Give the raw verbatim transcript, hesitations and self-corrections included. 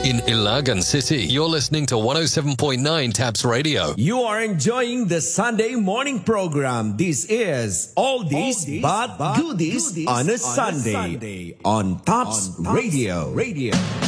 in Ilagan City. You're listening to one oh seven point nine Taps Radio. You are enjoying the Sunday morning program. This is All This But Goodies on a Sunday on Taps Radio. Radio.